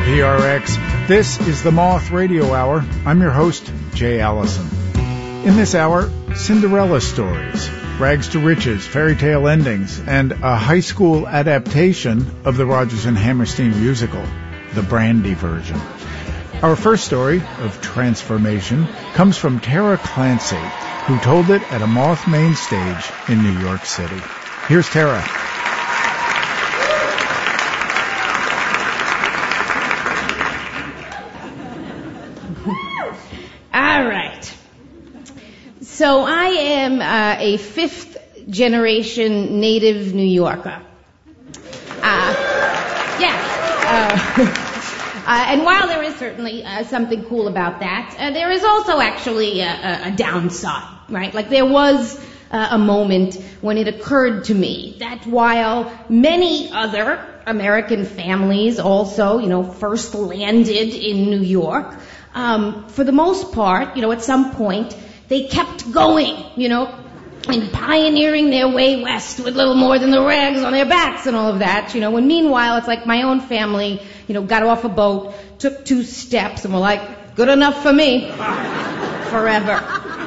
KPRX. This is the Moth Radio Hour. I'm your host, Jay Allison. In this hour, Cinderella stories, rags to riches, fairy tale endings, and a high school adaptation of the Rodgers and Hammerstein musical, the Brandy version. Our first story of transformation comes from Tara Clancy, who told it at a Moth main stage in New York City. Here's Tara. All right. So I am a fifth-generation native New Yorker. And while there is certainly something cool about that, there is also actually a downside, right? Like there was a moment when it occurred to me that while many other American families also, first landed in New York, for the most part, at some point, they kept going, and pioneering their way west with little more than the rags on their backs and all of that, when meanwhile, it's like my own family, got off a boat, took 2 steps, and were like, good enough for me, forever.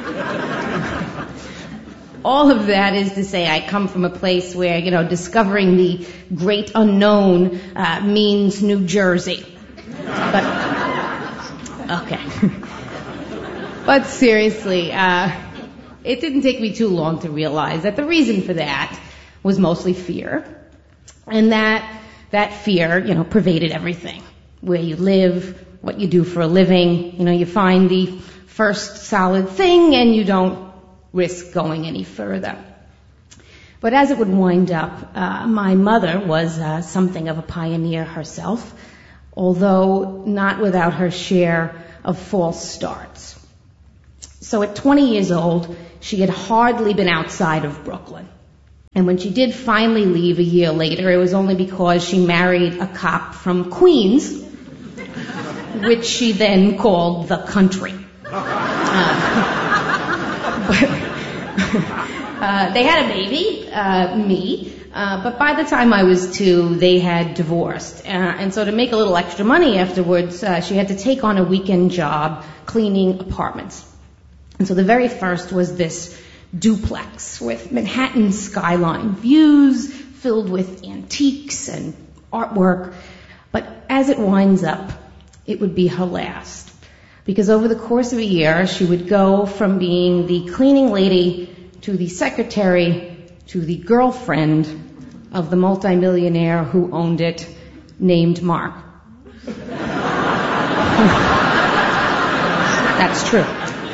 All of that is to say I come from a place where, discovering the great unknown means New Jersey. But, okay. But seriously, it didn't take me too long to realize that the reason for that was mostly fear. And that fear, pervaded everything. Where you live, what you do for a living, you find the first solid thing and you don't risk going any further. But as it would wind up, my mother was something of a pioneer herself, although not without her share of false starts. So at 20 years old, she had hardly been outside of Brooklyn. And when she did finally leave a year later, it was only because she married a cop from Queens, which she then called the country. They had a baby, me, but by the time I was 2, they had divorced. And so to make a little extra money afterwards, she had to take on a weekend job cleaning apartments. And so the very first was this duplex with Manhattan skyline views filled with antiques and artwork. But as it winds up, it would be her last. Because over the course of a year, she would go from being the cleaning lady to the secretary to the girlfriend of the multimillionaire who owned it, named Mark. That's true.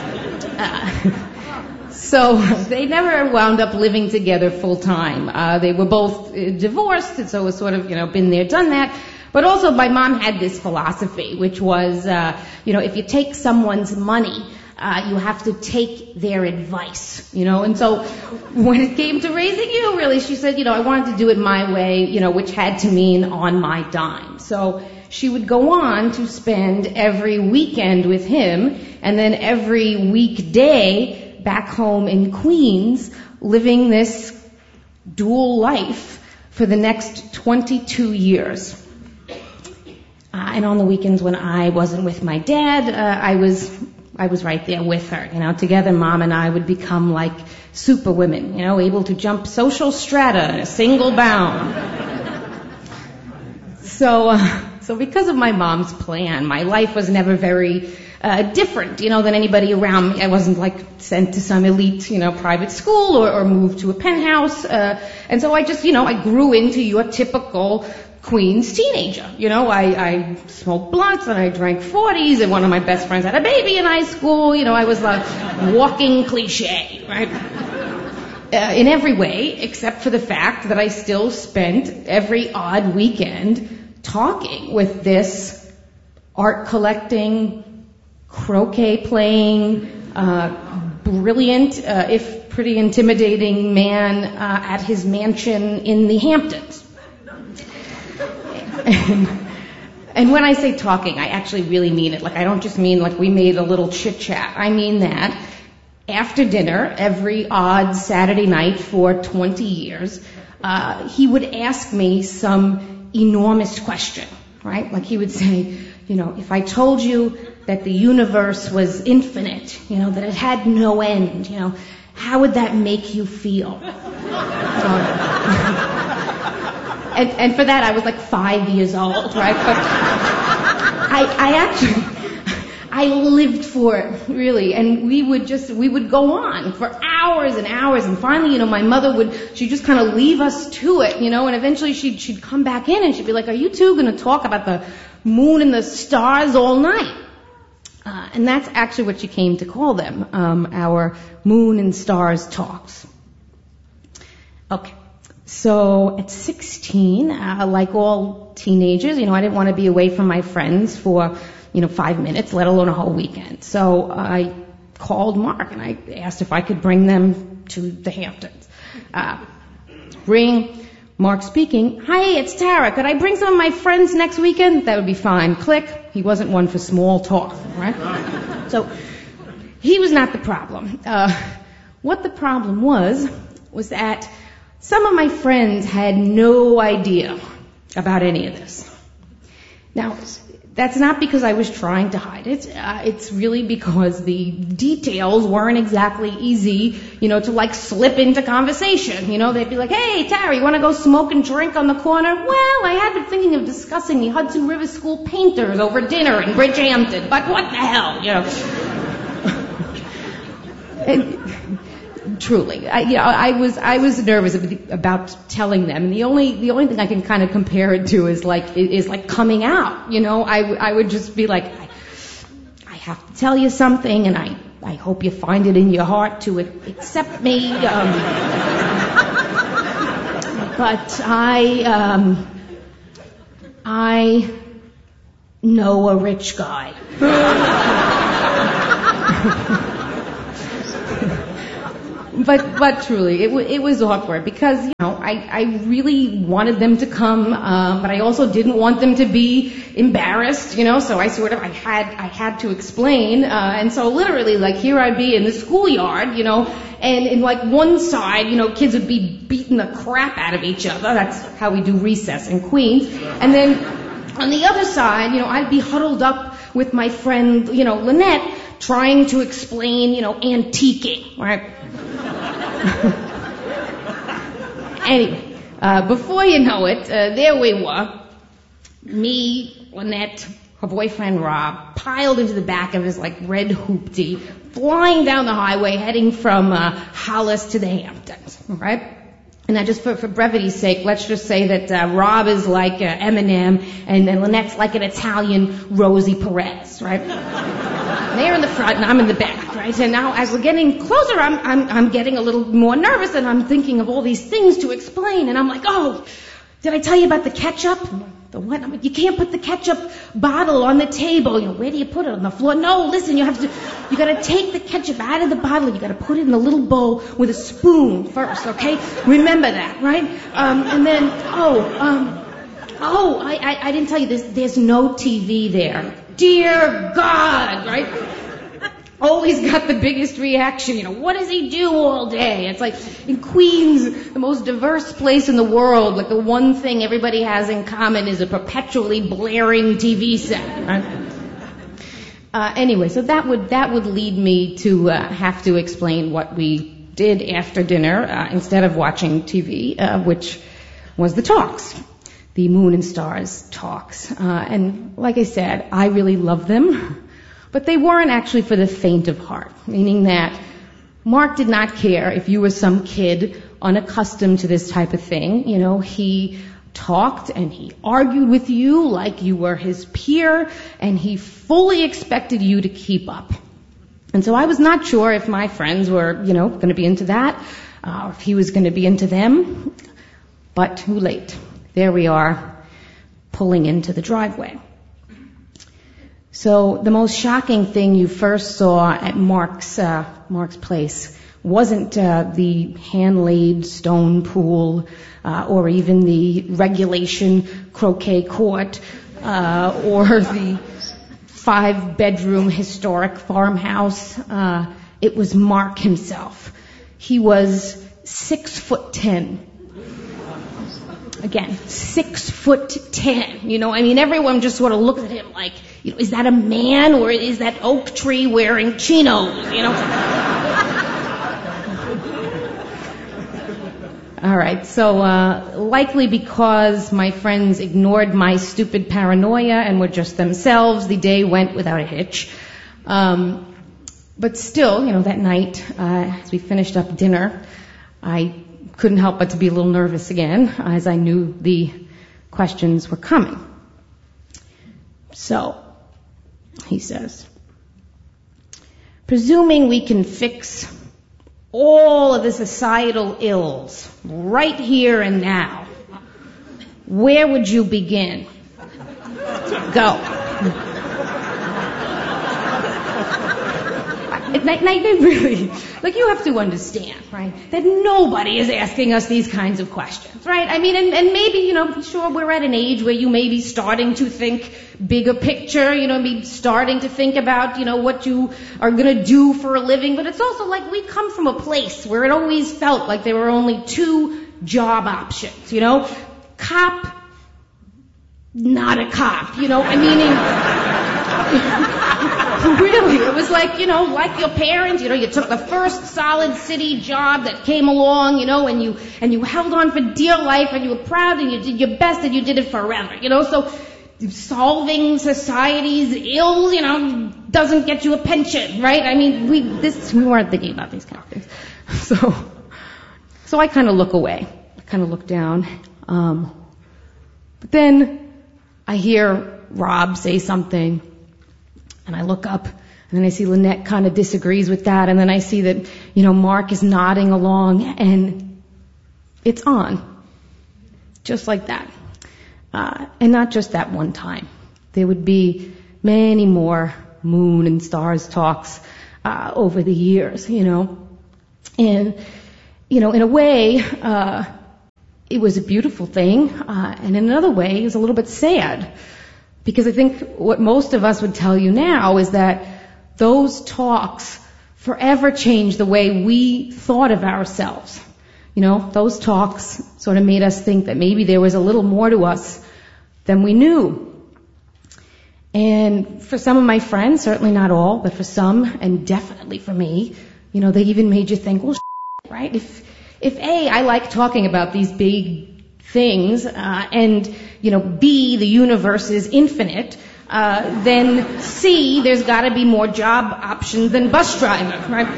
So they never wound up living together full time. They were both divorced, and so it was sort of, been there, done that. But also my mom had this philosophy, which was, if you take someone's money, you have to take their advice, And so when it came to raising you, really, she said, I wanted to do it my way, which had to mean on my dime. So she would go on to spend every weekend with him, and then every weekday back home in Queens, living this dual life for the next 22 years. And on the weekends when I wasn't with my dad, I was right there with her. Together Mom and I would become like superwomen, able to jump social strata in a single bound. So because of my mom's plan, my life was never very different, than anybody around me. I wasn't like sent to some elite, private school or moved to a penthouse. And so I just, I grew into your typical Queens teenager. I smoked blunts and I drank 40s, and one of my best friends had a baby in high school. I was like walking cliche, right? In every way, except for the fact that I still spent every odd weekend talking with this art collecting, croquet playing, brilliant, if pretty intimidating man at his mansion in the Hamptons. And when I say talking, I actually really mean it. Like, I don't just mean like we made a little chit-chat. I mean that after dinner, every odd Saturday night for 20 years, he would ask me some enormous question. right? Like he would say, if I told you that the universe was infinite, that it had no end, how would that make you feel? And for that, I was like 5 years old, right? But I lived for it, really. And we would go on for hours and hours. And finally, my mother she'd just kind of leave us to it, and eventually she'd come back in and she'd be like, are you two going to talk about the moon and the stars all night? And that's actually what she came to call them, our moon and stars talks. Okay. So at 16, like all teenagers, I didn't want to be away from my friends for, 5 minutes, let alone a whole weekend. So I called Mark and I asked if I could bring them to the Hamptons. Ring, Mark speaking. Hi, it's Tara. Could I bring some of my friends next weekend? That would be fine. Click. He wasn't one for small talk, right? So he was not the problem. What the problem was that some of my friends had no idea about any of this. Now, that's not because I was trying to hide it. It's really because the details weren't exactly easy, to slip into conversation. They'd be like, hey, Tara, you want to go smoke and drink on the corner? Well, I had been thinking of discussing the Hudson River School painters over dinner in Bridgehampton, but what the hell, Truly, I was nervous about telling them, and the only thing I can kind of compare it to is like coming out. I would just be like, I have to tell you something, and I hope you find it in your heart to accept me. But I know a rich guy. But truly, it was awkward because, I really wanted them to come, but I also didn't want them to be embarrassed, so I had to explain, and so literally, here I'd be in the schoolyard, and in one side, kids would be beating the crap out of each other. That's how we do recess in Queens. And then on the other side, I'd be huddled up with my friend, Lynette, trying to explain, antiquing, right? Anyway, before you know it, there we were, me, Lynette, her boyfriend Rob, piled into the back of his red hoopty, flying down the highway, heading from Hollis to the Hamptons, right? And now just for brevity's sake, let's just say that Rob is like Eminem, and then Lynette's like an Italian Rosie Perez, right? They're in the front and I'm in the back, right? And now as we're getting closer, I'm getting a little more nervous and I'm thinking of all these things to explain. And I'm like, oh, did I tell you about the ketchup? The what? I'm like, you can't put the ketchup bottle on the table. Where do you put it? On the floor? No, listen, you gotta take the ketchup out of the bottle. You gotta put it in a little bowl with a spoon first, okay? Remember that, right? And then, I didn't tell you this. There's no TV there. Dear God, right? Always got the biggest reaction. What does he do all day? It's like in Queens, the most diverse place in the world. The one thing everybody has in common is a perpetually blaring TV set. Right? Anyway, so that would lead me to have to explain what we did after dinner instead of watching TV, which was the talks. The Moon and Stars talks. And like I said, I really loved them. But they weren't actually for the faint of heart, meaning that Mark did not care if you were some kid unaccustomed to this type of thing. He talked and he argued with you like you were his peer, and he fully expected you to keep up. And so I was not sure if my friends were, going to be into that, or if he was going to be into them. But too late. There we are, pulling into the driveway. So the most shocking thing you first saw at Mark's place wasn't the hand-laid stone pool or even the regulation croquet court or the 5-bedroom historic farmhouse. It was Mark himself. He was 6'10". Again, 6'10". You know, I mean, everyone just sort of looks at him like, you know, is that a man or is that oak tree wearing chinos? You know. All right, so likely because my friends ignored my stupid paranoia and were just themselves, the day went without a hitch. But still, you know, that night, as we finished up dinner, I couldn't help but to be a little nervous again, as I knew the questions were coming. So, he says, presuming we can fix all of the societal ills right here and now, where would you begin? Go. Really, like, you have to understand, right, that nobody is asking us these kinds of questions, right? I mean, and maybe, you know, sure, we're at an age where you may be starting to think bigger picture, you know, be starting to think about, you know, what you are going to do for a living, but it's also like we come from a place where it always felt like there were only two job options, you know, cop, not a cop, you know, I mean, really, it was like, you know, like your parents, you know, you took the first solid city job that came along, you know, and you held on for dear life, and you were proud, and you did your best, and you did it forever, you know, so solving society's ills, you know, doesn't get you a pension, right? I mean, we weren't thinking about these kind of things. So I kind of look away. I kind of look down. But then I hear Rob say something, and I look up, and then I see Lynette kind of disagrees with that, and then I see that, you know, Mark is nodding along, and it's on. Just like that. And not just that one time. There would be many more moon and stars talks over the years, you know. And, you know, in a way, it was a beautiful thing, and in another way, it was a little bit sad. Because I think what most of us would tell you now is that those talks forever changed the way we thought of ourselves. You know, those talks sort of made us think that maybe there was a little more to us than we knew. And for some of my friends, certainly not all, but for some, and definitely for me, you know, they even made you think, well, right? If A, I like talking about these big things, and, you know, B, the universe is infinite, then C, there's got to be more job options than bus driver, right?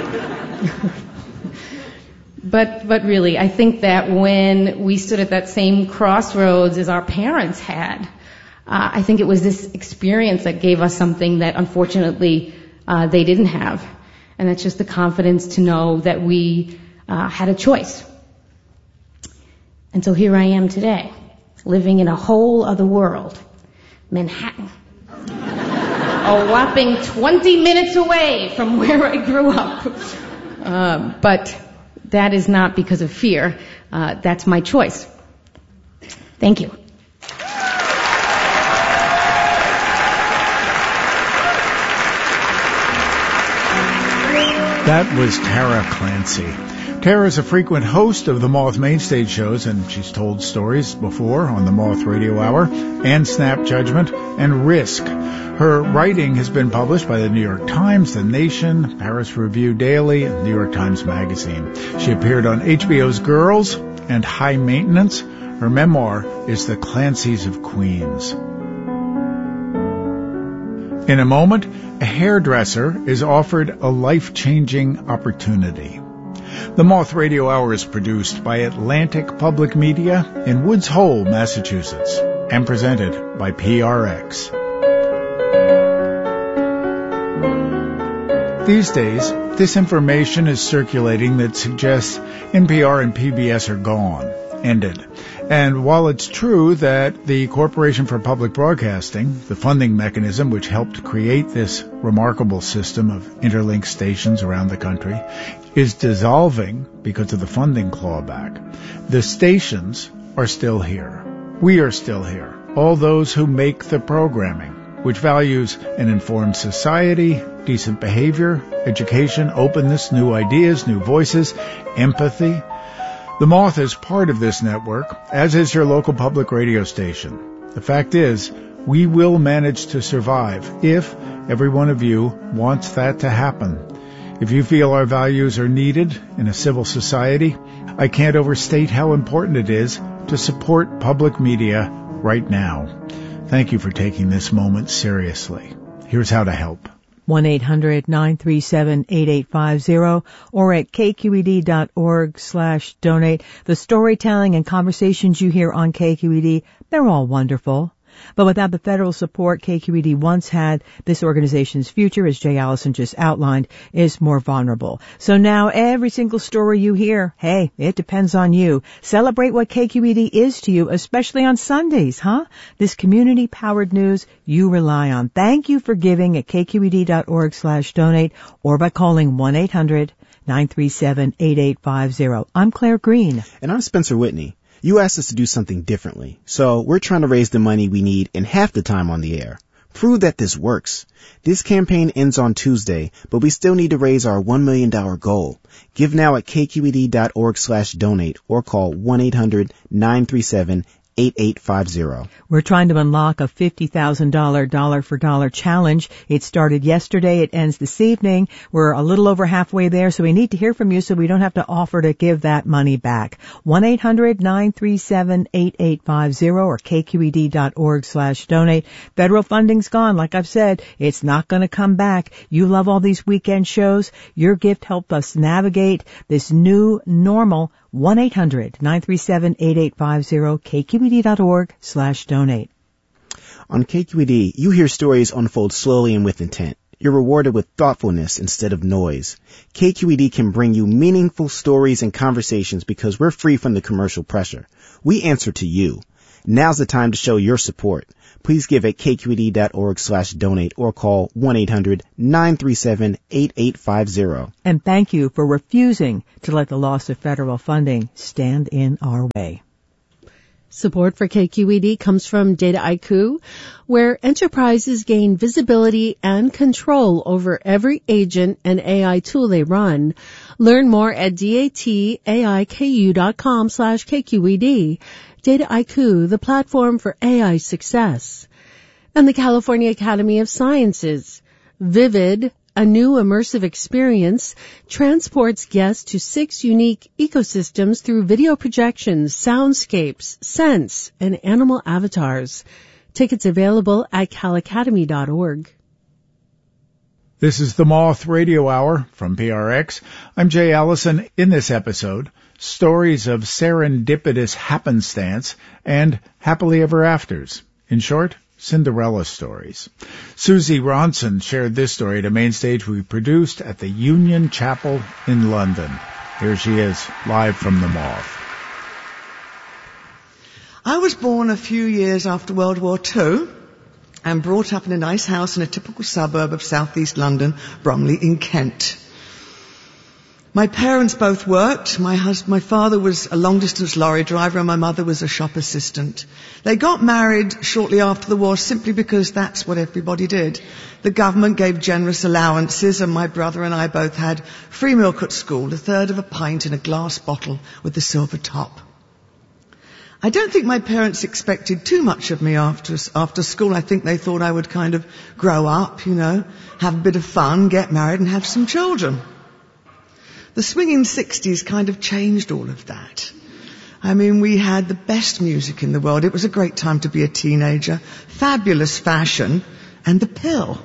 But really, I think that when we stood at that same crossroads as our parents had, I think it was this experience that gave us something that unfortunately they didn't have. And that's just the confidence to know that we had a choice. And so here I am today, living in a whole other world, Manhattan. A whopping 20 minutes away from where I grew up. But that is not because of fear. That's my choice. Thank you. That was Tara Clancy. Tara is a frequent host of the Moth Mainstage shows, and she's told stories before on the Moth Radio Hour and Snap Judgment and Risk. Her writing has been published by the New York Times, The Nation, Paris Review Daily, and New York Times Magazine. She appeared on HBO's Girls and High Maintenance. Her memoir is The Clancys of Queens. In a moment, a hairdresser is offered a life-changing opportunity. The Moth Radio Hour is produced by Atlantic Public Media in Woods Hole, Massachusetts, and presented by PRX. These days, disinformation is circulating that suggests NPR and PBS are gone, ended. And while it's true that the Corporation for Public Broadcasting, the funding mechanism which helped create this remarkable system of interlinked stations around the country, is dissolving because of the funding clawback, the stations are still here. We are still here. All those who make the programming, which values an informed society, decent behavior, education, openness, new ideas, new voices, empathy. The The Moth is part of this network, as is your local public radio station. The fact is, we will manage to survive if every one of you wants that to happen. If you feel our values are needed in a civil society, I can't overstate how important it is to support public media right now. Thank you for taking this moment seriously. Here's how to help. 1-800-937-8850 or at kqed.org/donate. The storytelling and conversations you hear on KQED, they're all wonderful. But without the federal support KQED once had, this organization's future, as Jay Allison just outlined, is more vulnerable. So now every single story you hear, hey, it depends on you. Celebrate what KQED is to you, especially on Sundays, huh? This community-powered news you rely on. Thank you for giving at kqed.org/donate or by calling 1-800-937-8850. I'm Claire Green. And I'm Spencer Whitney. You asked us to do something differently, so we're trying to raise the money we need in half the time on the air. Prove that this works. This campaign ends on Tuesday, but we still need to raise our $1 million goal. Give now at kqed.org/donate or call 1-800-937-8850. We're trying to unlock a $50,000 dollar for dollar challenge. It started yesterday. It ends this evening. We're a little over halfway there, so we need to hear from you so we don't have to offer to give that money back. 1-800-937-8850 or kqed.org/donate. Federal funding's gone. Like I've said, it's not going to come back. You love all these weekend shows. Your gift helped us navigate this new normal. 1-800-937-8850, kqed.org/donate. On KQED, you hear stories unfold slowly and with intent. You're rewarded with thoughtfulness instead of noise. KQED can bring you meaningful stories and conversations because we're free from the commercial pressure. We answer to you. Now's the time to show your support. Please give at kqed.org/donate or call 1-800-937-8850. And thank you for refusing to let the loss of federal funding stand in our way. Support for KQED comes from Dataiku, where enterprises gain visibility and control over every agent and AI tool they run. Learn more at dataiku.com/KQED. Dataiku, the platform for AI success. And the California Academy of Sciences. Vivid, a new immersive experience, transports guests to 6 unique ecosystems through video projections, soundscapes, scents, and animal avatars. Tickets available at calacademy.org. This is the Moth Radio Hour from PRX. I'm Jay Allison. In this episode, stories of serendipitous happenstance and happily ever afters. In short, Cinderella stories. Susie Ronson shared this story at a main stage we produced at the Union Chapel in London. Here she is, live from the Moth. I was born a few years after World War II and brought up in a nice house in a typical suburb of southeast London, Bromley in Kent. My parents both worked. My father was a long-distance lorry driver and my mother was a shop assistant. They got married shortly after the war simply because that's what everybody did. The government gave generous allowances and my brother and I both had free milk at school, a third of a pint in a glass bottle with a silver top. I don't think my parents expected too much of me after school. I think they thought I would kind of grow up, have a bit of fun, get married and have some children. The swinging 60s kind of changed all of that. I mean, we had the best music in the world. It was a great time to be a teenager. Fabulous fashion and the pill.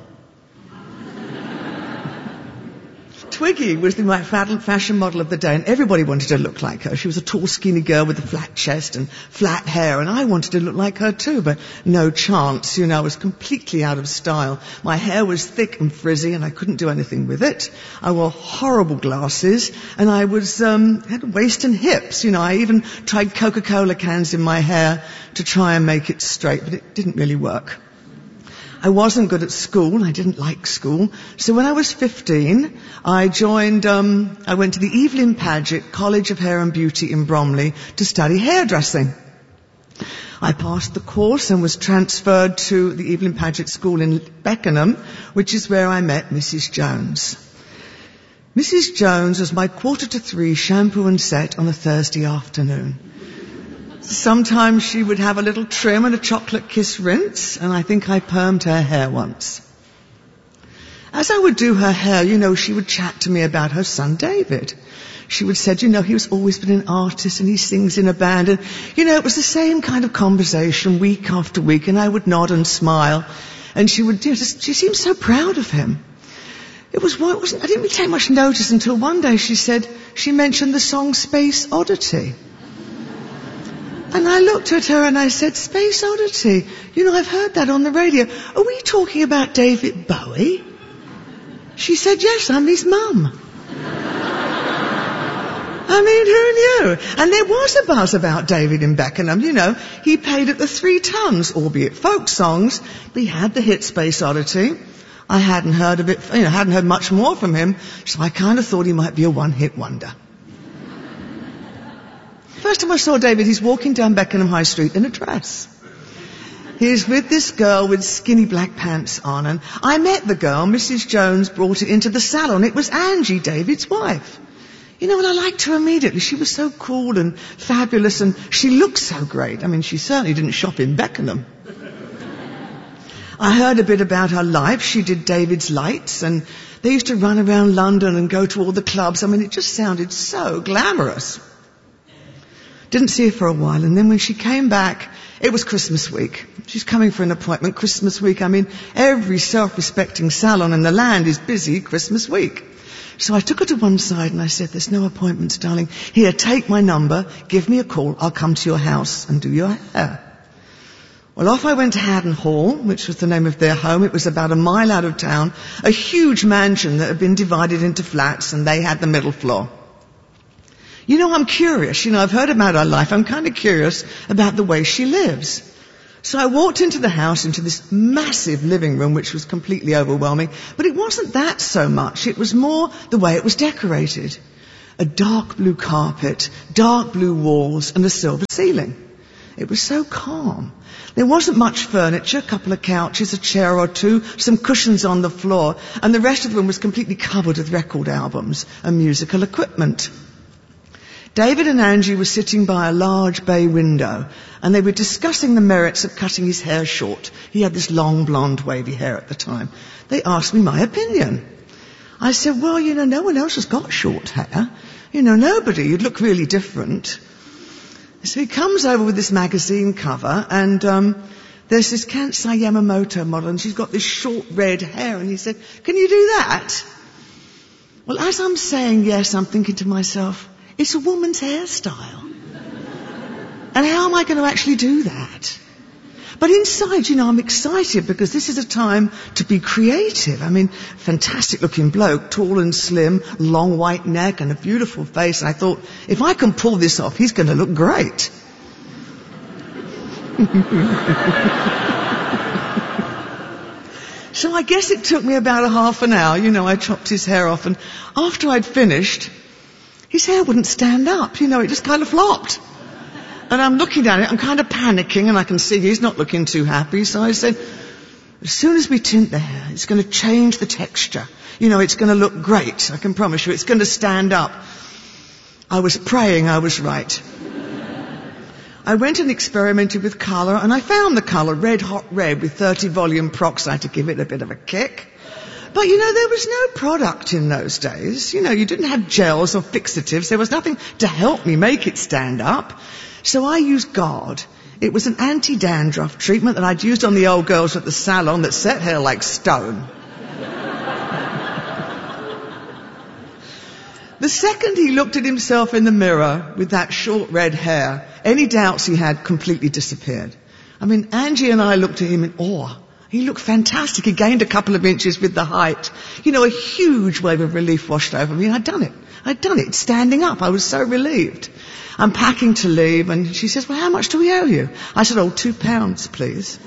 Twiggy was the fashion model of the day and everybody wanted to look like her. She was a tall, skinny girl with a flat chest and flat hair and I wanted to look like her too, but no chance. I was completely out of style. My hair was thick and frizzy and I couldn't do anything with it. I wore horrible glasses and I had waist and hips. I even tried Coca-Cola cans in my hair to try and make it straight, but it didn't really work. I wasn't good at school. I didn't like school. So when I was 15, I went to the Evelyn Paget College of Hair and Beauty in Bromley to study hairdressing. I passed the course and was transferred to the Evelyn Paget School in Beckenham, which is where I met Mrs. Jones. Mrs. Jones was my 2:45 shampoo and set on a Thursday afternoon. Sometimes she would have a little trim and a chocolate kiss rinse, and I think I permed her hair once. As I would do her hair, she would chat to me about her son David. She would say, he was always been an artist and he sings in a band. And, it was the same kind of conversation week after week, and I would nod and smile. And she would, she seemed so proud of him. I didn't really take much notice until one day she mentioned the song Space Oddity. And I looked at her and I said, Space Oddity? I've heard that on the radio. Are we talking about David Bowie? She said, yes, I'm his mum. I mean, who knew? And there was a buzz about David in Beckenham. He played at the Three Tons, albeit folk songs, but he had the hit Space Oddity. I hadn't heard of it, hadn't heard much more from him, so I kind of thought he might be a one-hit wonder. First time I saw David, he's walking down Beckenham High Street in a dress. He's with this girl with skinny black pants on, and I met the girl. Mrs. Jones brought it into the salon. It was Angie, David's wife. And I liked her immediately. She was so cool and fabulous, and she looked so great. I mean, she certainly didn't shop in Beckenham. I heard a bit about her life. She did David's Lights, and they used to run around London and go to all the clubs. I mean, it just sounded so glamorous. Didn't see her for a while, and then when she came back, it was Christmas week. She's coming for an appointment Christmas week. I mean, every self-respecting salon in the land is busy Christmas week. So I took her to one side and I said, there's no appointments, darling. Here, take my number, give me a call, I'll come to your house and do your hair. Well, off I went to Haddon Hall, which was the name of their home. It was about a mile out of town, a huge mansion that had been divided into flats, and they had the middle floor. I'm curious. I've heard about her life. I'm kind of curious about the way she lives. So I walked into the house, into this massive living room, which was completely overwhelming. But it wasn't that so much. It was more the way it was decorated. A dark blue carpet, dark blue walls, and a silver ceiling. It was so calm. There wasn't much furniture, a couple of couches, a chair or two, some cushions on the floor, and the rest of the room was completely covered with record albums and musical equipment. David and Angie were sitting by a large bay window, and they were discussing the merits of cutting his hair short. He had this long blonde wavy hair at the time. They asked me my opinion. I said, well, no one else has got short hair. Nobody. You'd look really different. So he comes over with this magazine cover, and there's this Kansai Yamamoto model, and she's got this short red hair, and he said, can you do that? Well, as I'm saying yes, I'm thinking to myself, it's a woman's hairstyle. And how am I going to actually do that? But inside, I'm excited because this is a time to be creative. I mean, fantastic looking bloke, tall and slim, long white neck and a beautiful face. And I thought, if I can pull this off, he's going to look great. So I guess it took me about a half an hour. I chopped his hair off, and after I'd finished, his hair wouldn't stand up. It just kind of flopped. And I'm looking at it, I'm kind of panicking, and I can see he's not looking too happy. So I said, as soon as we tint the hair, it's going to change the texture. It's going to look great. I can promise you, it's going to stand up. I was praying I was right. I went and experimented with colour, and I found the colour red hot red with 30 volume peroxide to give it a bit of a kick. But there was no product in those days. You didn't have gels or fixatives. There was nothing to help me make it stand up. So I used GARD. It was an anti-dandruff treatment that I'd used on the old girls at the salon that set hair like stone. The second he looked at himself in the mirror with that short red hair, any doubts he had completely disappeared. I mean, Angie and I looked at him in awe. He looked fantastic. He gained a couple of inches with the height. A huge wave of relief washed over me. I'd done it, standing up. I was so relieved. I'm packing to leave, and she says, well, how much do we owe you? I said, £2, please.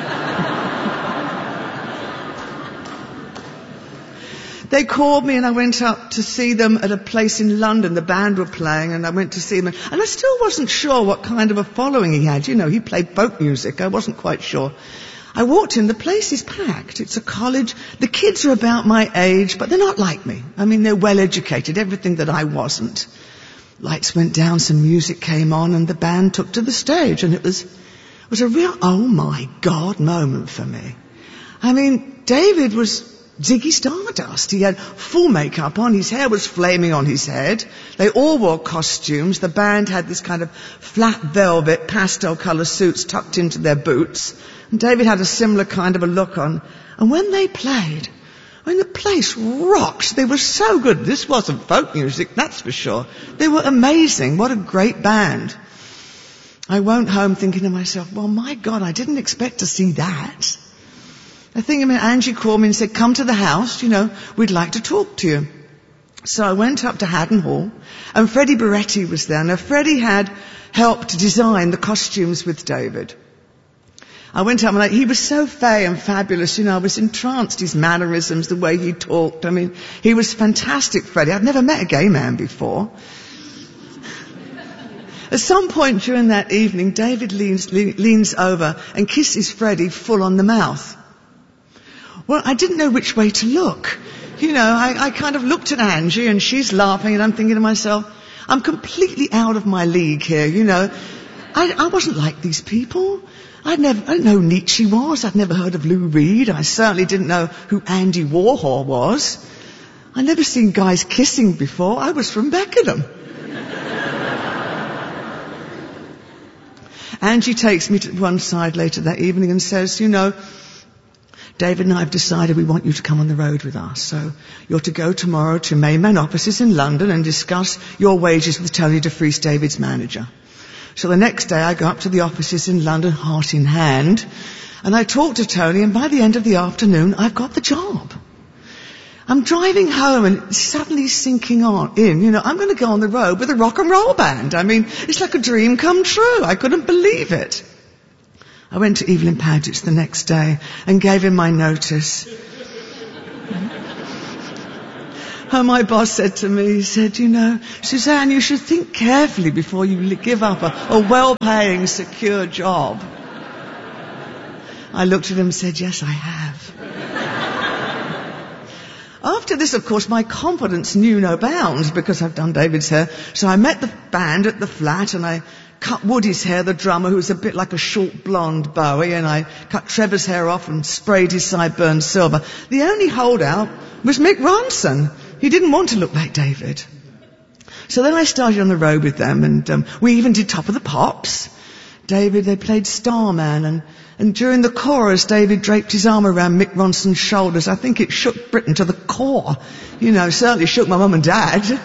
They called me, and I went up to see them at a place in London. The band were playing, and I went to see them. And I still wasn't sure what kind of a following he had. He played folk music. I wasn't quite sure. I walked in, the place is packed. It's a college. The kids are about my age, but they're not like me. I mean, they're well educated, everything that I wasn't. Lights went down, some music came on, and the band took to the stage, and it was a real, oh my God moment for me. I mean, David was Ziggy Stardust. He had full makeup on, his hair was flaming on his head. They all wore costumes. The band had this kind of flat velvet pastel colour suits tucked into their boots. And David had a similar kind of a look on. And when they played, I mean, the place rocked. They were so good. This wasn't folk music, that's for sure. They were amazing. What a great band. I went home thinking to myself, well, my God, I didn't expect to see that. I think, Angie called me and said, come to the house, we'd like to talk to you. So I went up to Haddon Hall, and Freddie Beretti was there. Now, Freddie had helped design the costumes with David. I went up and he was so fey and fabulous, I was entranced, his mannerisms, the way he talked. I mean, he was fantastic, Freddie. I'd never met a gay man before. At some point during that evening, David leans over and kisses Freddie full on the mouth. Well, I didn't know which way to look. I kind of looked at Angie and she's laughing and I'm thinking to myself, I'm completely out of my league here, I wasn't like these people. I didn't know who Nietzsche was. I'd never heard of Lou Reed. I certainly didn't know who Andy Warhol was. I'd never seen guys kissing before. I was from Beckenham. Angie takes me to one side later that evening and says, David and I have decided we want you to come on the road with us. So you're to go tomorrow to Mayman offices in London and discuss your wages with Tony DeFries, David's manager. So the next day I go up to the offices in London, heart in hand, and I talk to Tony, and by the end of the afternoon I've got the job. I'm driving home and it's suddenly sinking in, I'm going to go on the road with a rock and roll band. I mean, it's like a dream come true. I couldn't believe it. I went to Evelyn Paget's the next day and gave him my notice. And my boss said to me, he said, Suzanne, you should think carefully before you give up a well-paying, secure job. I looked at him and said, yes, I have. After this, of course, my confidence knew no bounds because I've done David's hair. So I met the band at the flat and I cut Woody's hair, the drummer, who was a bit like a short blonde Bowie, and I cut Trevor's hair off and sprayed his sideburns silver. The only holdout was Mick Ronson. He didn't want to look like David. So then I started on the road with them, and we even did Top of the Pops. David, they played Starman, and during the chorus, David draped his arm around Mick Ronson's shoulders. I think it shook Britain to the core. Certainly shook my mum and dad.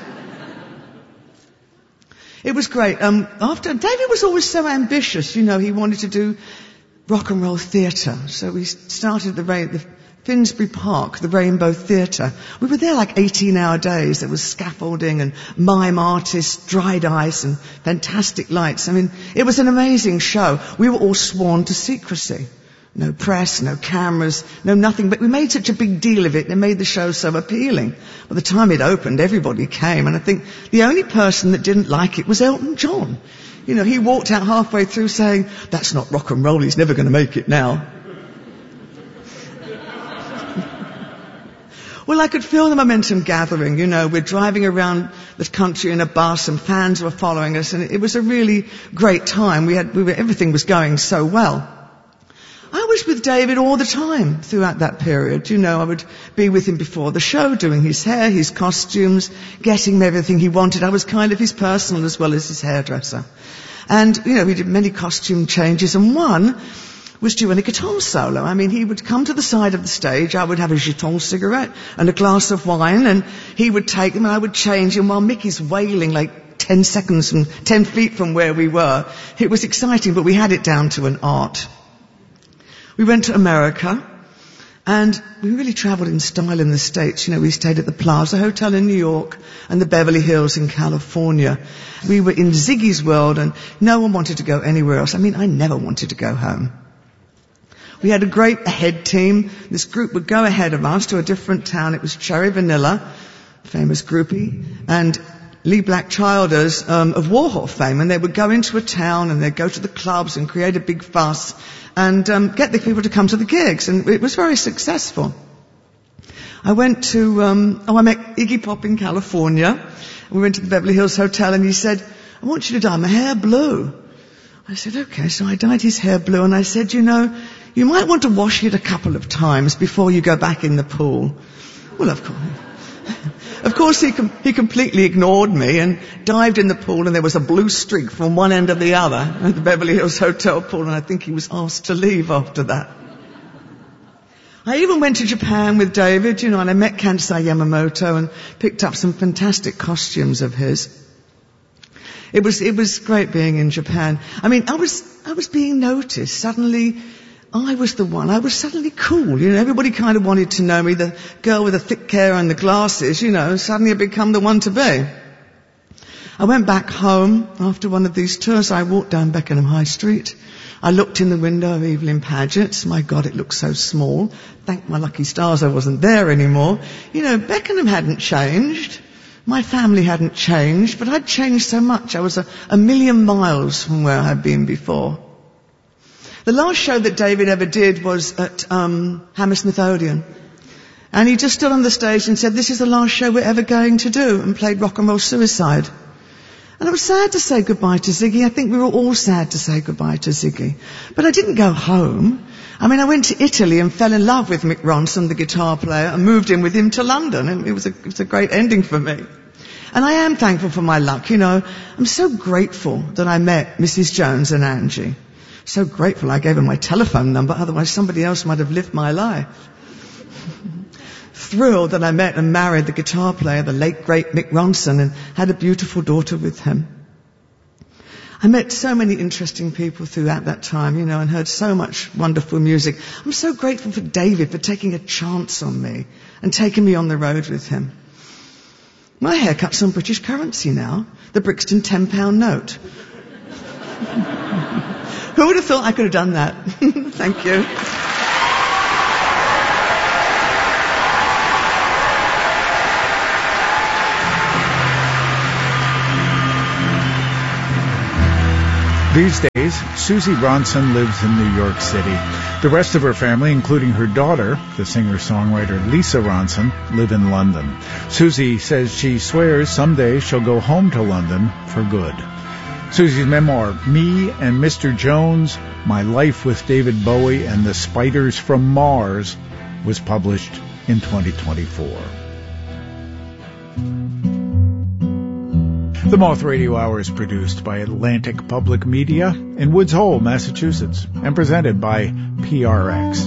It was great. David was always so ambitious, he wanted to do rock and roll theatre. So we started the Finsbury Park, the Rainbow Theatre. We were there like 18-hour days. There was scaffolding and mime artists, dried ice and fantastic lights. I mean, it was an amazing show. We were all sworn to secrecy. No press, no cameras, no nothing. But we made such a big deal of it. It made the show so appealing. By the time it opened, everybody came. And I think the only person that didn't like it was Elton John. He walked out halfway through saying, that's not rock and roll. He's never going to make it now. Well, I could feel the momentum gathering, we're driving around the country in a bus and fans were following us and it was a really great time. Everything was going so well. I was with David all the time throughout that period. I would be with him before the show, doing his hair, his costumes, getting him everything he wanted. I was kind of his personal as well as his hairdresser. And, we did many costume changes and one was doing a guitar solo. I mean, he would come to the side of the stage, I would have a Giton cigarette and a glass of wine, and he would take them and I would change him while Mickey's wailing like 10 feet from where we were. It was exciting, but we had it down to an art. We went to America, and we really travelled in style in the States. We stayed at the Plaza Hotel in New York and the Beverly Hills in California. We were in Ziggy's world, and no one wanted to go anywhere else. I mean, I never wanted to go home. We had a great ahead team. This group would go ahead of us to a different town. It was Cherry Vanilla, famous groupie, and Lee Black Childers of Warhol fame. And they would go into a town and they'd go to the clubs and create a big fuss. and get the people to come to the gigs. And it was very successful. I went to, I met Iggy Pop in California. We went to the Beverly Hills Hotel and he said, I want you to dye my hair blue. I said, okay. So I dyed his hair blue and I said, you might want to wash it a couple of times before you go back in the pool. Well, of course he completely ignored me and dived in the pool and there was a blue streak from one end to the other at the Beverly Hills Hotel pool and I think he was asked to leave after that. I even went to Japan with David, and I met Kansai Yamamoto and picked up some fantastic costumes of his. It was great being in Japan. I mean, I was being noticed. Suddenly, I was the one. I was suddenly cool. Everybody kind of wanted to know me, the girl with the thick hair and the glasses, suddenly I'd become the one to be. I went back home after one of these tours. I walked down Beckenham High Street. I looked in the window of Evelyn Paget's. My God, it looked so small. Thank my lucky stars I wasn't there anymore. Beckenham hadn't changed. My family hadn't changed, but I'd changed so much. I was a million miles from where I had been before. The last show that David ever did was at Hammersmith Odeon. And he just stood on the stage and said, this is the last show we're ever going to do, and played Rock and Roll Suicide. And I was sad to say goodbye to Ziggy. I think we were all sad to say goodbye to Ziggy. But I didn't go home. I went to Italy and fell in love with Mick Ronson, the guitar player, and moved in with him to London. And it was a great ending for me. And I am thankful for my luck. I'm so grateful that I met Mrs. Jones and Angie. So grateful I gave her my telephone number, otherwise somebody else might have lived my life. Thrilled that I met and married the guitar player, the late great Mick Ronson, and had a beautiful daughter with him. I met so many interesting people throughout that time, and heard so much wonderful music. I'm so grateful for David for taking a chance on me and taking me on the road with him. My haircut's on British currency now, the Brixton £10 note. Who would have thought I could have done that? Thank you. These days, Susie Ronson lives in New York City. The rest of her family, including her daughter, the singer-songwriter Lisa Ronson, live in London. Susie says she swears someday she'll go home to London for good. Susie's memoir, Me and Mr. Jones, My Life with David Bowie and the Spiders from Mars, was published in 2024. The Moth Radio Hour is produced by Atlantic Public Media in Woods Hole, Massachusetts, and presented by PRX.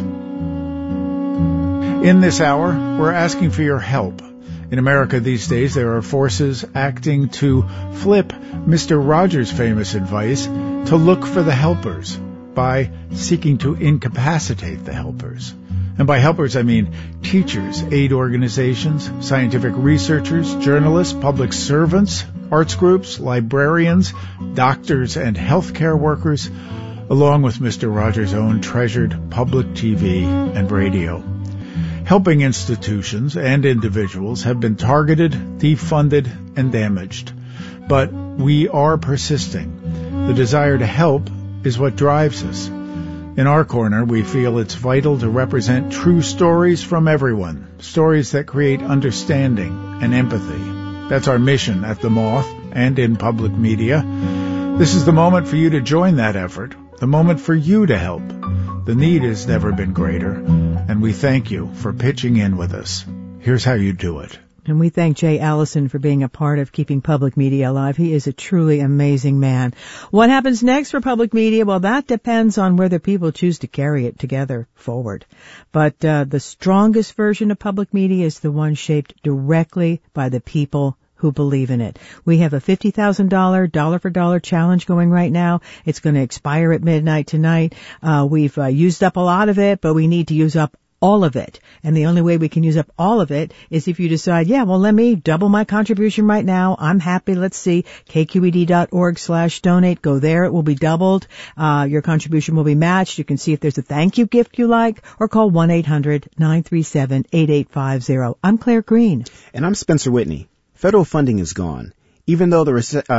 In this hour, we're asking for your help. In America these days, there are forces acting to flip Mr. Rogers' famous advice to look for the helpers by seeking to incapacitate the helpers. And by helpers, I mean teachers, aid organizations, scientific researchers, journalists, public servants, arts groups, librarians, doctors, and healthcare workers, along with Mr. Rogers' own treasured public TV and radio. Helping institutions and individuals have been targeted, defunded, and damaged. But we are persisting. The desire to help is what drives us. In our corner, we feel it's vital to represent true stories from everyone, stories that create understanding and empathy. That's our mission at The Moth and in public media. This is the moment for you to join that effort, the moment for you to help. The need has never been greater, and we thank you for pitching in with us. Here's how you do it. And we thank Jay Allison for being a part of keeping public media alive. He is a truly amazing man. What happens next for public media? Well, that depends on whether people choose to carry it together forward. But the strongest version of public media is the one shaped directly by the people who believe in it. We have a $50,000 dollar-for-dollar challenge going right now. It's going to expire at midnight tonight. We've used up a lot of it, but we need to use up all of it. And the only way we can use up all of it is if you decide, let me double my contribution right now. I'm happy. Let's see. kqed.org/donate. Go there. It will be doubled. Your contribution will be matched. You can see if there's a thank you gift you like, or call 1-800-937-8850. I'm Claire Green. And I'm Spencer Whitney. Federal funding is gone. Even though the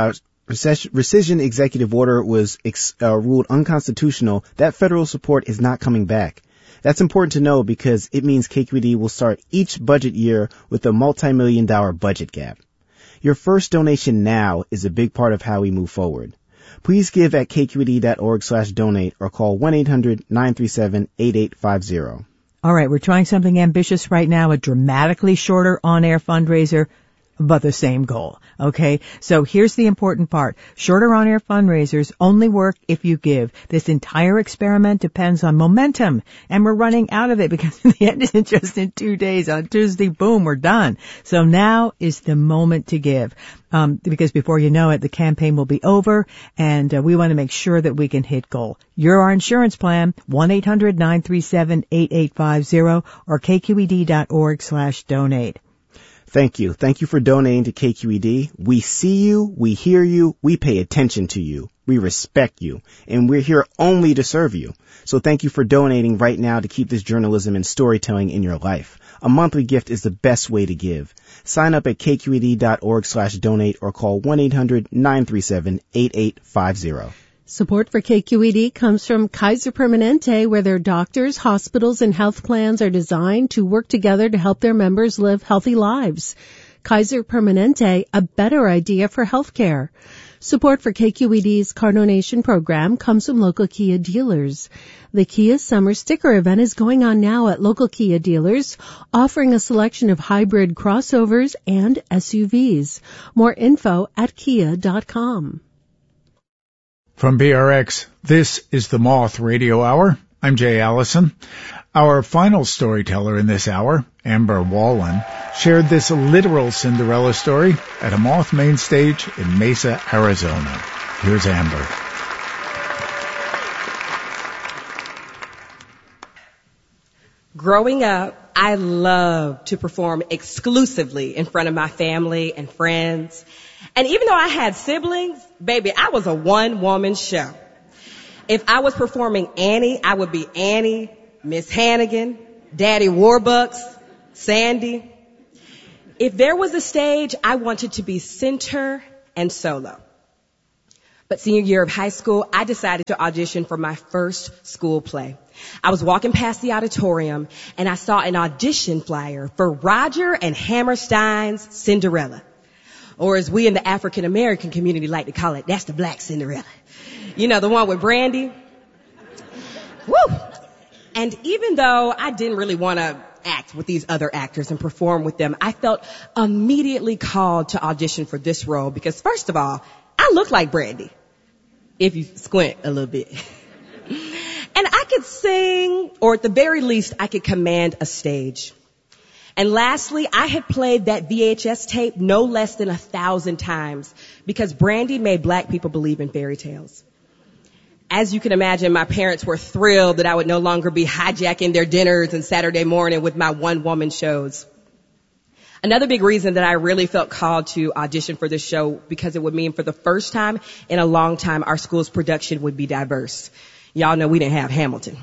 rescission executive order was ruled unconstitutional, that federal support is not coming back. That's important to know because it means KQED will start each budget year with a multi-million-dollar budget gap. Your first donation now is a big part of how we move forward. Please give at kqed.org/donate or call 1-800-937-8850. All right, we're trying something ambitious right now, a dramatically shorter on-air fundraiser, but the same goal. Okay, so here's the important part. Shorter on-air fundraisers only work if you give. This entire experiment depends on momentum, and we're running out of it because the end isn't just in 2 days. On Tuesday, boom, we're done. So now is the moment to give. Because before you know it, the campaign will be over, and we want to make sure that we can hit goal. You're our insurance plan, 1-800-937-8850 or kqed.org/donate. Thank you. Thank you for donating to KQED. We see you, we hear you, we pay attention to you, we respect you, and we're here only to serve you. So thank you for donating right now to keep this journalism and storytelling in your life. A monthly gift is the best way to give. Sign up at kqed.org/donate or call 1-800-937-8850. Support for KQED comes from Kaiser Permanente, where their doctors, hospitals, and health plans are designed to work together to help their members live healthy lives. Kaiser Permanente, a better idea for healthcare. Support for KQED's car donation program comes from local Kia dealers. The Kia Summer Sticker event is going on now at local Kia dealers, offering a selection of hybrid crossovers and SUVs. More info at kia.com. From BRX, this is the Moth Radio Hour. I'm Jay Allison. Our final storyteller in this hour, Amber Wallen, shared this literal Cinderella story at a Moth main stage in Mesa, Arizona. Here's Amber. Growing up, I loved to perform exclusively in front of my family and friends. And even though I had siblings, baby, I was a one-woman show. If I was performing Annie, I would be Annie, Miss Hannigan, Daddy Warbucks, Sandy. If there was a stage, I wanted to be center and solo. But senior year of high school, I decided to audition for my first school play. I was walking past the auditorium and I saw an audition flyer for Roger and Hammerstein's Cinderella. Or as we in the African American community like to call it, that's the Black Cinderella. You know, the one with Brandy. Woo! And even though I didn't really want to act with these other actors and perform with them, I felt immediately called to audition for this role because, first of all, I look like Brandy, if you squint a little bit. And I could sing, or at the very least, I could command a stage. And lastly, I had played that VHS tape no less than 1,000 times because Brandy made black people believe in fairy tales. As you can imagine, my parents were thrilled that I would no longer be hijacking their dinners and Saturday morning with my one-woman shows. Another big reason that I really felt called to audition for this show because it would mean for the first time in a long time our school's production would be diverse. Y'all know we didn't have Hamilton.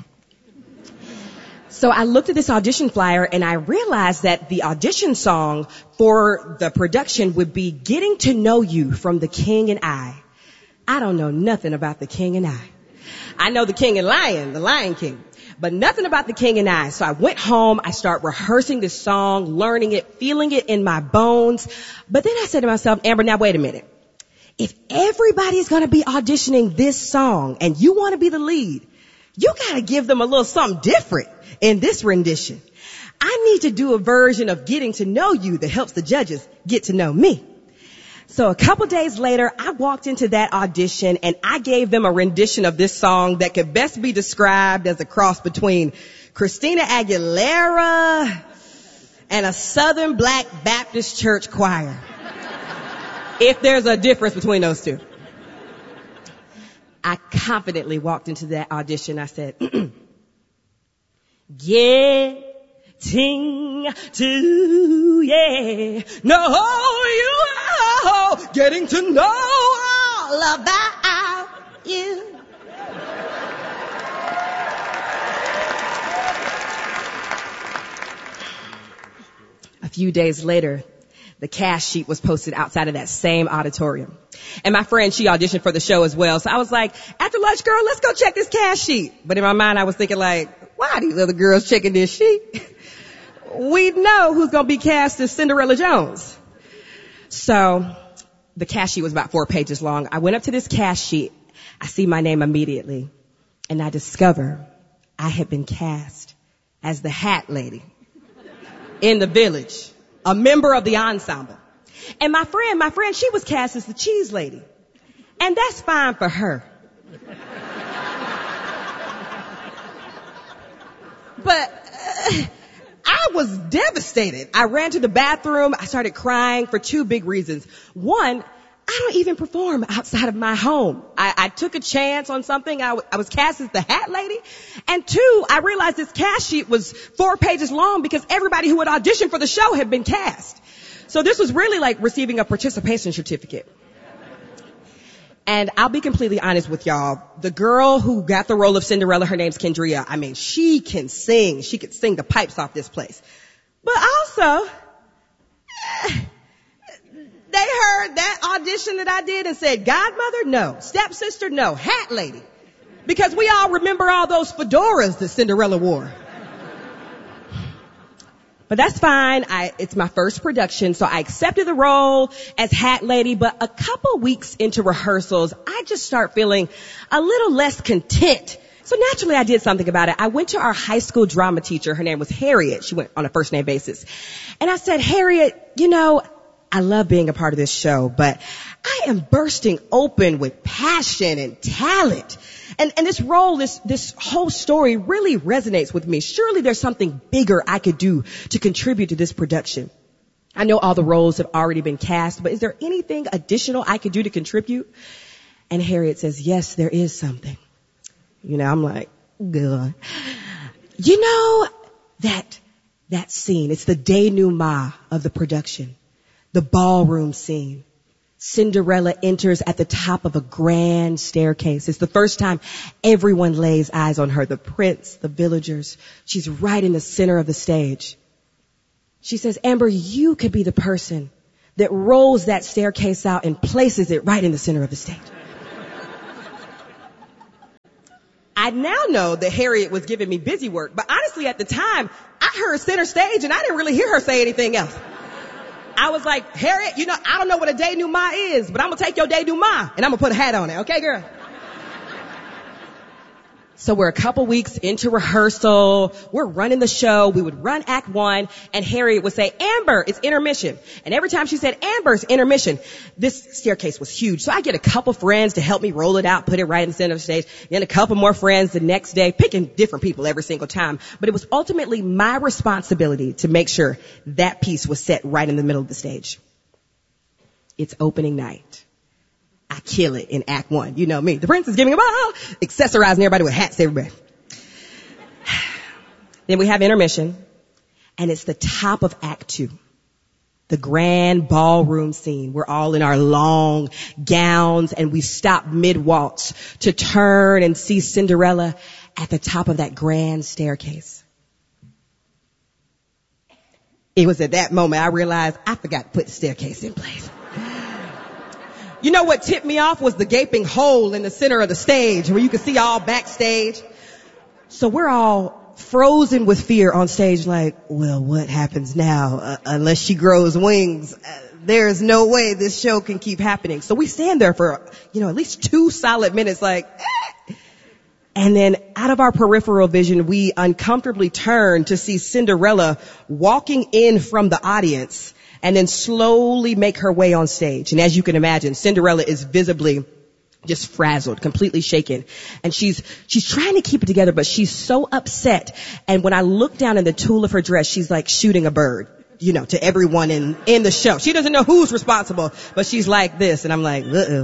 So I looked at this audition flyer and I realized that the audition song for the production would be Getting to Know You from The King and I. I don't know nothing about The King and I. I know The King and Lion, the Lion King, but nothing about The King and I. So I went home, I started rehearsing this song, learning it, feeling it in my bones. But then I said to myself, Amber, now wait a minute. If everybody's going to be auditioning this song and you want to be the lead, you got to give them a little something different in this rendition. I need to do a version of Getting to Know You that helps the judges get to know me. So a couple days later, I walked into that audition and I gave them a rendition of this song that could best be described as a cross between Christina Aguilera and a Southern Black Baptist Church choir. If there's a difference between those two. I confidently walked into that audition. I said, getting to, know you, getting to know all about you. A few days later, the cast sheet was posted outside of that same auditorium. And my friend, she auditioned for the show as well. So I was like, after lunch, girl, let's go check this cast sheet. But in my mind, I was thinking like, why are these other girls checking this sheet? We know who's going to be cast as Cinderella Jones. So the cast sheet was about 4 pages long. I went up to this cast sheet. I see my name immediately. And I discover I had been cast as the Hat Lady in the Village, a member of the ensemble. And my friend, she was cast as the Cheese Lady. And that's fine for her. But I was devastated. I ran to the bathroom. I started crying for 2 big reasons. One, I don't even perform outside of my home. I took a chance on something. I was cast as the Hat Lady. And 2, I realized this cast sheet was 4 pages long because everybody who had auditioned for the show had been cast. So this was really like receiving a participation certificate. And I'll be completely honest with y'all. The girl who got the role of Cinderella, her name's Kendria. I mean, she can sing. She could sing the pipes off this place. But also, they heard that audition that I did and said, Godmother, no. Stepsister, no. Hat Lady. Because we all remember all those fedoras that Cinderella wore. But that's fine. It's my first production, so I accepted the role as Hat Lady. But a couple weeks into rehearsals, I just start feeling a little less content. So naturally, I did something about it. I went to our high school drama teacher. Her name was Harriet. She went on a first name basis. And I said, Harriet, you know, I love being a part of this show, but I am bursting open with passion and talent. And this role, this whole story really resonates with me. Surely there's something bigger I could do to contribute to this production. I know all the roles have already been cast, but is there anything additional I could do to contribute? And Harriet says, yes, there is something. You know, I'm like, good. You know, that scene, it's the denouement of the production, the ballroom scene. Cinderella enters at the top of a grand staircase. It's the first time everyone lays eyes on her. The prince, the villagers. She's right in the center of the stage. She says, Amber, you could be the person that rolls that staircase out and places it right in the center of the stage. I now know that Harriet was giving me busy work, but honestly at the time, I heard center stage and I didn't really hear her say anything else. I was like, Harriet, you know, I don't know what a denouement is, but I'm going to take your denouement and I'm going to put a hat on it. Okay, girl? So we're a couple weeks into rehearsal. We're running the show. We would run act 1 and Harriet would say, Amber, it's intermission. And every time she said, Amber's intermission, this staircase was huge. So I get a couple friends to help me roll it out, put it right in the center of the stage. Then a couple more friends the next day, picking different people every single time. But it was ultimately my responsibility to make sure that piece was set right in the middle of the stage. It's opening night. I kill it in act 1. You know me. The prince is giving a ball, accessorizing everybody with hats everywhere. Then we have intermission, and it's the top of act 2. The grand ballroom scene. We're all in our long gowns, and we stop mid-waltz to turn and see Cinderella at the top of that grand staircase. It was at that moment I realized I forgot to put the staircase in place. You know what tipped me off was the gaping hole in the center of the stage where you could see all backstage. So we're all frozen with fear on stage like, well, what happens now? Unless she grows wings, there's no way this show can keep happening. So we stand there for, at least 2 solid minutes like, And then out of our peripheral vision, we uncomfortably turn to see Cinderella walking in from the audience and then slowly make her way on stage. And as you can imagine, Cinderella is visibly just frazzled, completely shaken. And she's trying to keep it together, but she's so upset. And when I look down in the tulle of her dress, she's like shooting a bird, to everyone in the show. She doesn't know who's responsible, but she's like this. And I'm like, uh-oh.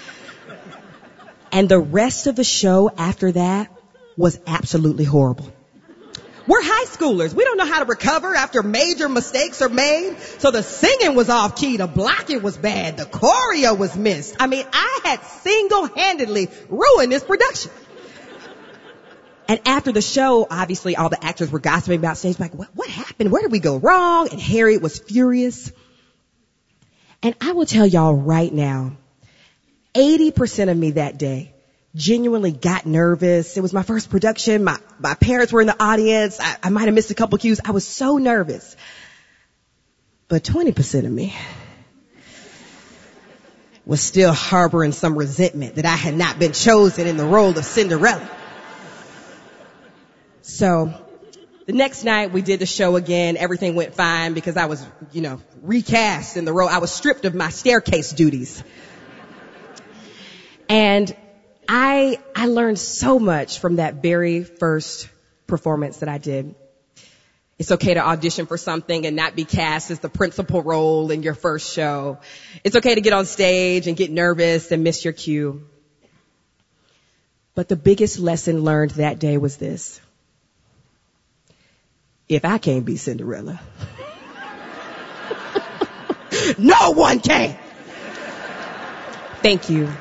And the rest of the show after that was absolutely horrible. We're high schoolers. We don't know how to recover after major mistakes are made. So the singing was off key. The blocking was bad. The choreo was missed. I mean, I had single-handedly ruined this production. And after the show, obviously all the actors were gossiping about stage. Like, what happened? Where did we go wrong? And Harriet was furious. And I will tell y'all right now 80% of me that day genuinely got nervous. It was my first production. My parents were in the audience. I might have missed a couple cues. I was so nervous. But 20% of me was still harboring some resentment that I had not been chosen in the role of Cinderella. So the next night we did the show again. Everything went fine because I was, recast in the role. I was stripped of my staircase duties. And I learned so much from that very first performance that I did. It's okay to audition for something and not be cast as the principal role in your first show. It's okay to get on stage and get nervous and miss your cue. But the biggest lesson learned that day was this. If I can't be Cinderella, no one can. Thank you.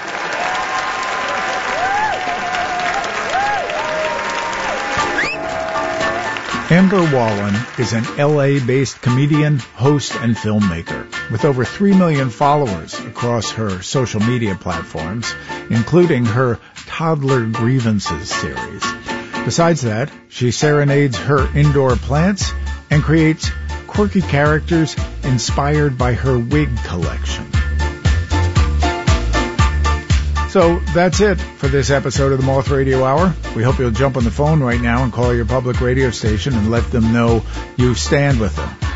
Amber Wallen is an LA-based comedian, host, and filmmaker with over 3 million followers across her social media platforms, including her Toddler Grievances series. Besides that, she serenades her indoor plants and creates quirky characters inspired by her wig collection. So that's it for this episode of the Moth Radio Hour. We hope you'll jump on the phone right now and call your public radio station and let them know you stand with them.